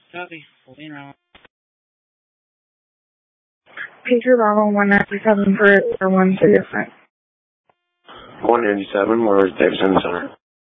Copy. Holding around. Pager Bravo 197 for 1 to different. 197, where was Davidson Center?